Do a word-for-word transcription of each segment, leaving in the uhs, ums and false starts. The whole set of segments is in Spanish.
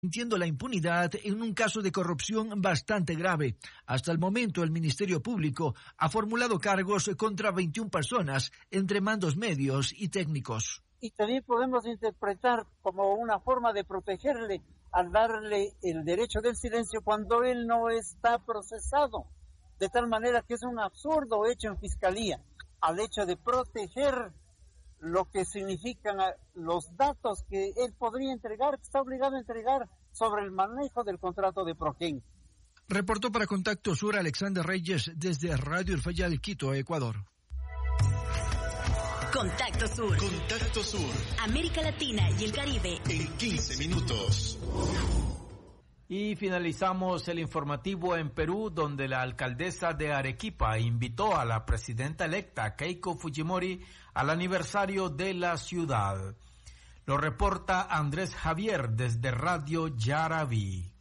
Sintiendo la impunidad en un caso de corrupción bastante grave. Hasta el momento, el Ministerio Público ha formulado cargos contra veintiuna personas, entre mandos medios y técnicos. Y también podemos interpretar como una forma de protegerle al darle el derecho del silencio cuando él no está procesado. De tal manera que es un absurdo hecho en fiscalía al hecho de proteger lo que significan los datos que él podría entregar, que está obligado a entregar sobre el manejo del contrato de Progen. Reportó para Contacto Sur Alexander Reyes desde Radio El Fayal, Quito, Ecuador. Contacto Sur. Contacto Sur. América Latina y el Caribe. En quince minutos. Y finalizamos el informativo en Perú, donde la alcaldesa de Arequipa invitó a la presidenta electa Keiko Fujimori al aniversario de la ciudad. Lo reporta Andrés Javier desde Radio Yaraví.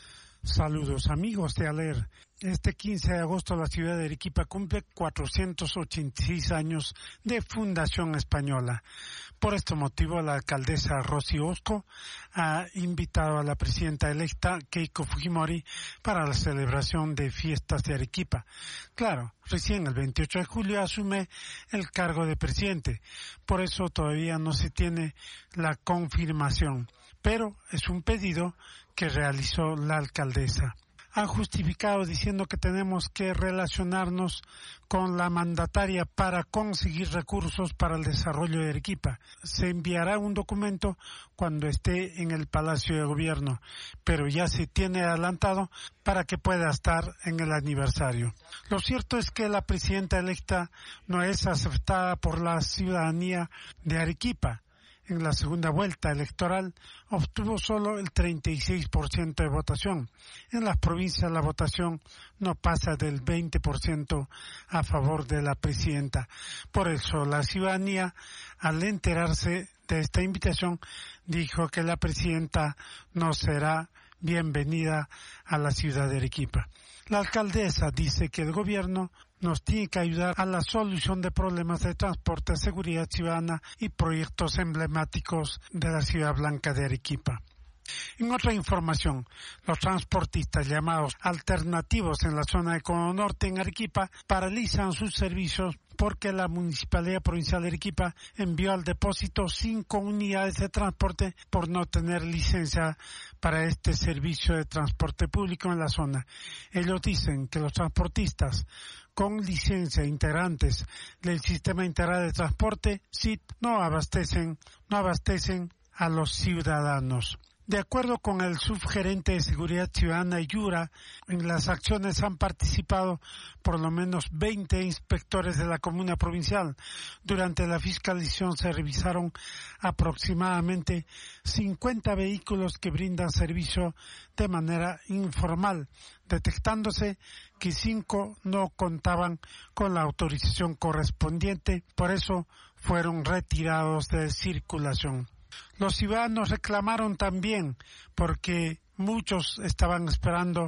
Saludos amigos de Aler. Este quince de agosto la ciudad de Arequipa cumple cuatrocientos ochenta y seis años de fundación española. Por este motivo la alcaldesa Rosy Osco ha invitado a la presidenta electa Keiko Fujimori para la celebración de fiestas de Arequipa. Claro, recién el veintiocho de julio asume el cargo de presidente, por eso todavía no se tiene la confirmación, pero es un pedido que realizó la alcaldesa. Han justificado diciendo que tenemos que relacionarnos con la mandataria para conseguir recursos para el desarrollo de Arequipa. Se enviará un documento cuando esté en el Palacio de Gobierno, pero ya se tiene adelantado para que pueda estar en el aniversario. Lo cierto es que la presidenta electa no es aceptada por la ciudadanía de Arequipa. En la segunda vuelta electoral obtuvo solo el treinta y seis por ciento de votación. En las provincias la votación no pasa del veinte por ciento a favor de la presidenta. Por eso la ciudadanía, al enterarse de esta invitación, dijo que la presidenta no será bienvenida a la ciudad de Arequipa. La alcaldesa dice que el gobierno nos tiene que ayudar a la solución de problemas de transporte, seguridad ciudadana y proyectos emblemáticos de la ciudad blanca de Arequipa. En otra información, los transportistas llamados alternativos en la zona de Cono Norte en Arequipa paralizan sus servicios porque la Municipalidad Provincial de Arequipa envió al depósito cinco unidades de transporte por no tener licencia para este servicio de transporte público en la zona. Ellos dicen que los transportistas con licencia integrantes del Sistema Integral de Transporte, S I T, no abastecen, no abastecen a los ciudadanos. De acuerdo con el subgerente de Seguridad Ciudadana Yura, en las acciones han participado por lo menos veinte inspectores de la Comuna Provincial. Durante la fiscalización se revisaron aproximadamente cincuenta vehículos que brindan servicio de manera informal, detectándose que cinco no contaban con la autorización correspondiente, por eso fueron retirados de circulación. Los ciudadanos reclamaron también porque muchos estaban esperando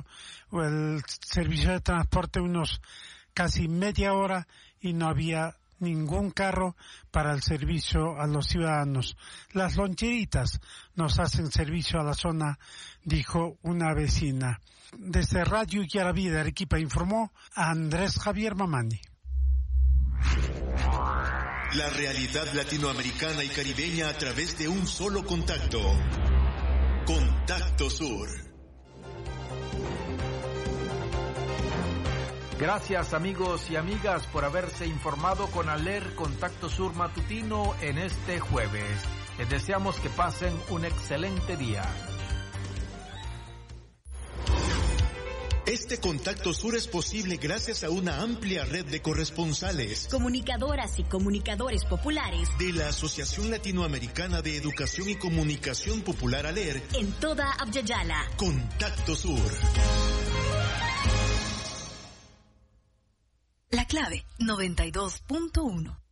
el servicio de transporte unos casi media hora y no había ningún carro para el servicio a los ciudadanos. Las loncheritas nos hacen servicio a la zona, dijo una vecina. Desde Radio Yaraví de Arequipa informó Andrés Javier Mamani. La realidad latinoamericana y caribeña a través de un solo contacto. Contacto Sur. Gracias amigos y amigas por haberse informado con Aler Contacto Sur Matutino en este jueves. Les deseamos que pasen un excelente día. Este Contacto Sur es posible gracias a una amplia red de corresponsales, comunicadoras y comunicadores populares de la Asociación Latinoamericana de Educación y Comunicación Popular ALER en toda Abya-Yala. Contacto Sur. La clave noventa y dos punto uno.